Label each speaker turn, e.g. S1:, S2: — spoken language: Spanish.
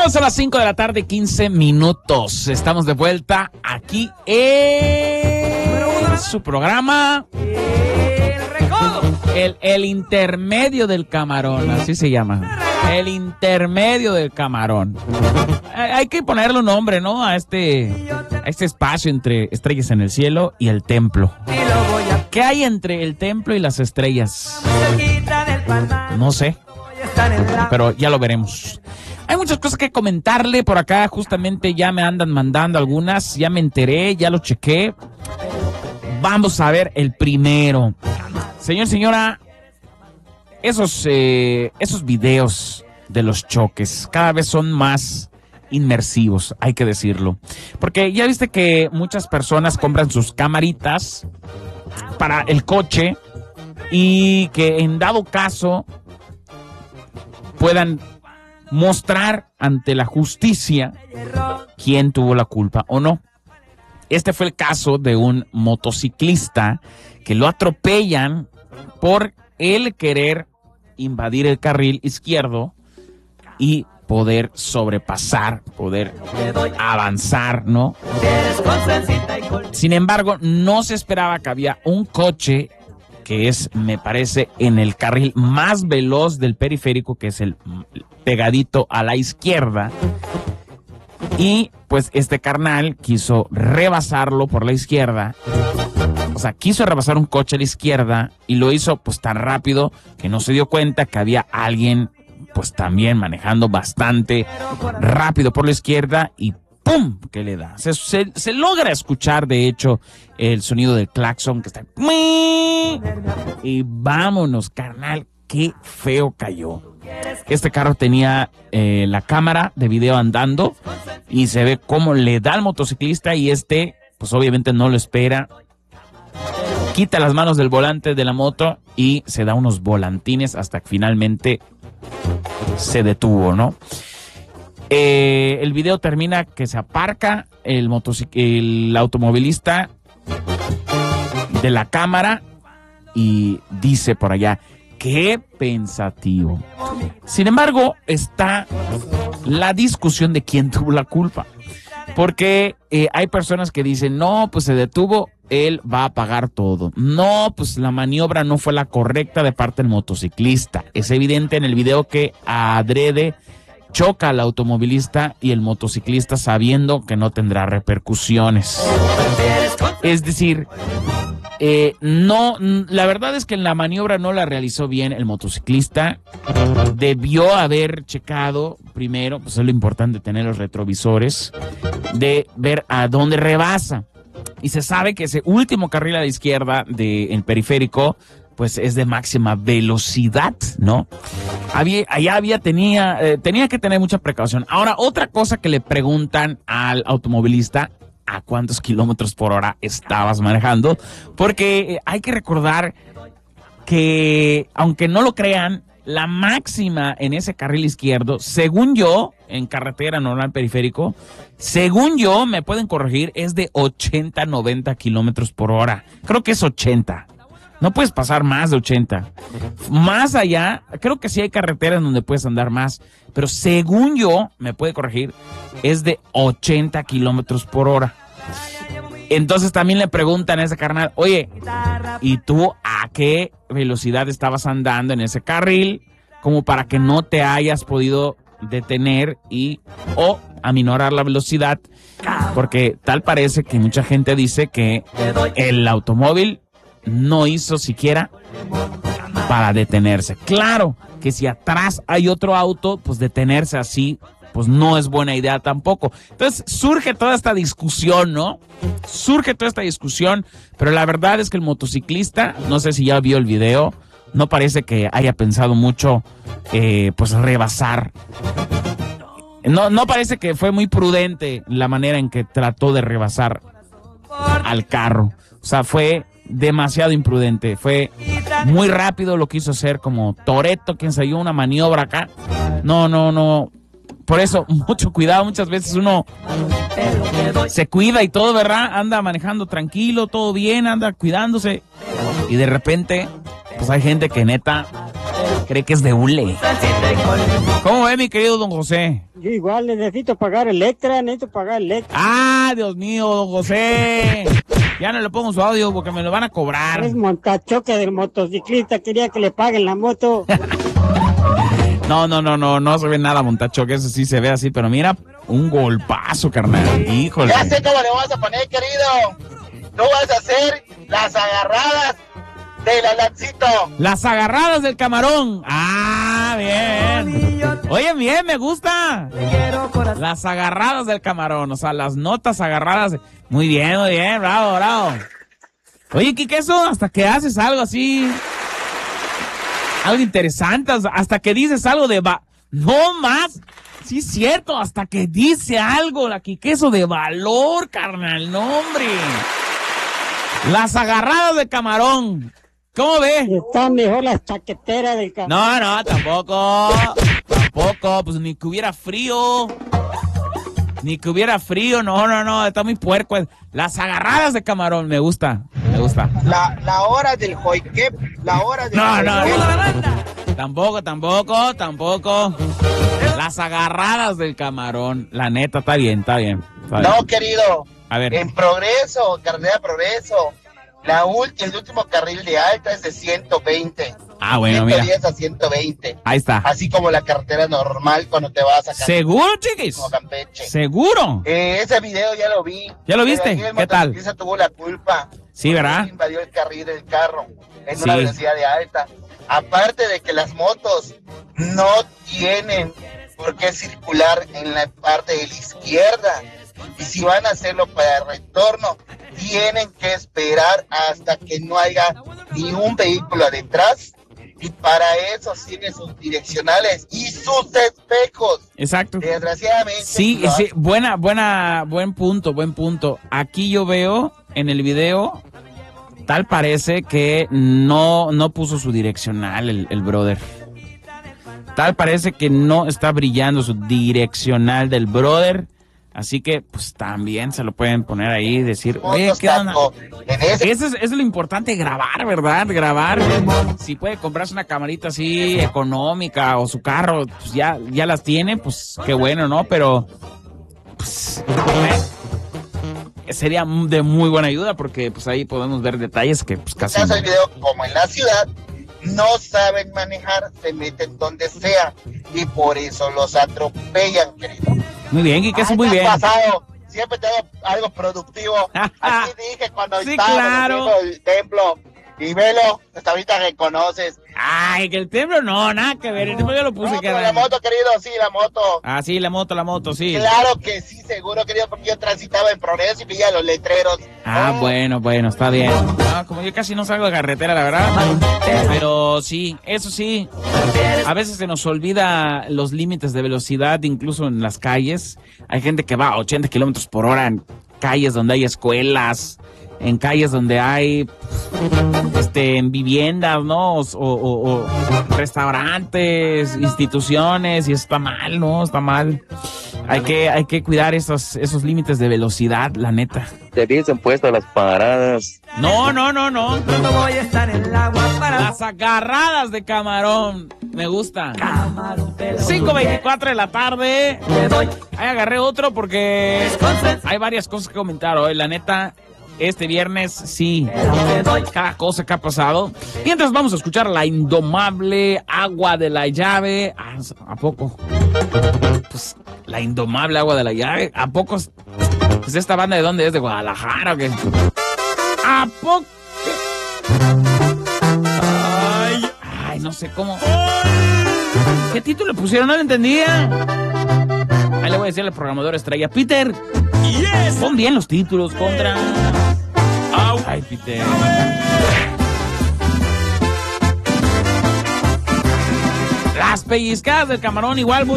S1: Son las 5 de la tarde, 15 minutos. Estamos de vuelta aquí en su programa El Intermedio del Camarón, así se llama. El Intermedio del Camarón. Hay que ponerle un nombre, ¿no? A este espacio entre estrellas en el cielo y el templo. ¿Qué hay entre el templo y las estrellas? No sé, pero ya lo veremos. Hay muchas cosas que comentarle por acá. Justamente ya me andan mandando algunas. Ya me enteré, ya lo chequé. Vamos a ver el primero. Señora, esos videos de los choques cada vez son más inmersivos, hay que decirlo. Porque ya viste que muchas personas compran sus camaritas para el coche y que en dado caso puedan mostrar ante la justicia quién tuvo la culpa o no. Este fue el caso de un motociclista que lo atropellan por él querer invadir el carril izquierdo y poder sobrepasar, poder avanzar, ¿no? Sin embargo, no se esperaba que había un coche que es, me parece, en el carril más veloz del periférico, que es el pegadito a la izquierda, y pues este carnal quiso rebasarlo por la izquierda. O sea, quiso rebasar un coche a la izquierda y lo hizo pues tan rápido que no se dio cuenta que había alguien pues también manejando bastante rápido por la izquierda y ¡pum! Que le da. Se logra escuchar, de hecho, el sonido del claxon que está... Y vámonos, carnal, qué feo cayó. Este carro tenía la cámara de video andando y se ve cómo le da al motociclista y pues obviamente no lo espera. Quita las manos del volante de la moto y se da unos volantines hasta que finalmente se detuvo, ¿no? El video termina que se aparca el automovilista de la cámara y dice por allá, qué pensativo. Sin embargo, está la discusión de quién tuvo la culpa. Porque hay personas que dicen, no, pues se detuvo, él va a pagar todo. No, pues la maniobra no fue la correcta de parte del motociclista. Es evidente en el video que adrede choca al automovilista y el motociclista sabiendo que no tendrá repercusiones. Es decir, no, la verdad es que la maniobra no la realizó bien el motociclista. Debió haber checado primero, pues es lo importante tener los retrovisores, de ver a dónde rebasa. Y se sabe que ese último carril a la izquierda del periférico pues es de máxima velocidad, ¿no? Tenía que tener mucha precaución. Ahora, otra cosa que le preguntan al automovilista, ¿a cuántos kilómetros por hora estabas manejando? Porque hay que recordar que, aunque no lo crean, la máxima en ese carril izquierdo, según yo, en carretera normal periférico, según yo, me pueden corregir, es de 80, 90 kilómetros por hora. Creo que es 80. No puedes pasar más de 80. Más allá, creo que sí hay carreteras donde puedes andar más, pero según yo, me puede corregir, es de 80 kilómetros por hora. Entonces también le preguntan a ese carnal, oye, ¿y tú a qué velocidad estabas andando en ese carril? Como para que no te hayas podido detener o aminorar la velocidad, porque tal parece que mucha gente dice que el automóvil no hizo siquiera para detenerse. Claro que si atrás hay otro auto, pues detenerse así, pues no es buena idea tampoco. Entonces surge toda esta discusión, ¿no? Pero la verdad es que el motociclista, no sé si ya vio el video, no parece que haya pensado mucho, pues rebasar. No parece que fue muy prudente la manera en que trató de rebasar al carro. O sea, fue demasiado imprudente, fue muy rápido, lo quiso hacer como Toretto, que ensayó una maniobra acá. No. Por eso, mucho cuidado, muchas veces uno se cuida y todo, ¿verdad? Anda manejando tranquilo, todo bien, anda cuidándose. Y de repente, pues hay gente que neta cree que es de hule. ¿Cómo ve, mi querido don José?
S2: Yo igual necesito pagar Electra.
S1: ¡Ah, Dios mío, don José! Ya no le pongo su audio porque me lo van a cobrar.
S2: Es montachoque del motociclista, quería que le paguen la moto.
S1: No se ve nada, montachoque, eso sí se ve así, pero mira, un golpazo, carnal. Híjole.
S3: Ya sé cómo le vas a poner, querido. Tú vas a hacer las agarradas del Alancito.
S1: Las agarradas del camarón. Ah, bien. Oye, bien, me gusta. Las agarradas del camarón, o sea, las notas agarradas. Muy bien, bravo. Oye, ¿qué eso? Hasta que haces algo así, algo interesante, hasta que dices algo de no más. Sí, es cierto, hasta que dice algo la Quiqueso de valor, carnal, no, hombre. Las agarradas de camarón. ¿Cómo ves?
S2: Está mejor las chaqueteras del camarón.
S1: No, tampoco, pues ni que hubiera frío. No, está muy puerco. Las agarradas de camarón, me gusta.
S3: La hora del joiquep, la hora del
S1: No. Tampoco. Las agarradas del camarón, la neta, está bien.
S3: No, querido.
S1: A ver.
S3: En Progreso, carretera Progreso, el último carril de alta es de 120.
S1: Ah, bueno,
S3: 110
S1: mira.
S3: a 120.
S1: Ahí está.
S3: Así como la carretera normal cuando te vas a
S1: ¿Seguro, chiquis?
S3: como Campeche.
S1: ¿Seguro?
S3: Ese video ya lo vi.
S1: ¿Ya lo viste? ¿Qué tal?
S3: Esa tuvo la culpa.
S1: Sí, ¿verdad?
S3: Invadió el carril del carro en
S1: Sí.
S3: una velocidad de alta. Aparte de que las motos no tienen por qué circular en la parte de la izquierda. Y si van a hacerlo para el retorno, tienen que esperar hasta que no haya ni un vehículo detrás. Y para eso tiene sus direccionales y sus espejos.
S1: Exacto.
S3: Desgraciadamente.
S1: Sí, buen punto. Aquí yo veo en el video, tal parece que no puso su direccional el brother. Tal parece que no está brillando su direccional del brother. Así que, pues, también se lo pueden poner ahí y decir, oye, ¿qué onda? Eso es lo importante, grabar, ¿verdad? Grabar. Si puede comprarse una camarita así económica o su carro, pues ya las tiene, pues, qué bueno, ¿no? Pero, pues, sería de muy buena ayuda porque, pues, ahí podemos ver detalles que, pues, casi...
S3: En el video, como en la ciudad, no saben manejar, se meten donde sea y por eso los atropellan, querido.
S1: Muy bien, Quique, eso muy bien.
S3: Pasado, siempre te hago algo productivo. Así dije cuando
S1: sí,
S3: estábamos
S1: claro.
S3: haciendo el templo. Y velo, hasta ahorita reconoces.
S1: Ay, que el templo no, nada que ver. El templo yo lo puse.
S3: No, pero la moto, querido, sí, la moto.
S1: Ah, sí, la moto, sí.
S3: Claro que sí, seguro, querido, porque yo transitaba en Progreso y veía los letreros.
S1: Ah, bueno, está bien. No, como yo casi no salgo de carretera, la verdad. Pero sí, eso sí. A veces se nos olvida los límites de velocidad, incluso en las calles. Hay gente que va a 80 kilómetros por hora en calles donde hay escuelas, en calles donde hay en viviendas, ¿no? O restaurantes, instituciones, y está mal, ¿no? Está mal. Hay que cuidar esos límites de velocidad, la neta.
S4: Te hubiesen puesto las paradas.
S1: No. Voy a estar en el agua para las agarradas de camarón. Me gusta. 5:24 de la tarde. Ahí agarré otro porque hay varias cosas que comentar hoy, la neta. Este viernes, sí, cada cosa que ha pasado. Mientras vamos a escuchar La Indomable Agua de la Llave. ¿A poco? Pues, La Indomable Agua de la Llave. ¿A poco? Pues, ¿esta banda de dónde es? ¿De Guadalajara o qué? ¿A poco? Ay, no sé cómo. ¿Qué título le pusieron? No lo entendía. Ahí le voy a decir al programador estrella, Peter, pon bien los títulos, contra. Ay, Peter. Las pellizcadas del camarón igual muy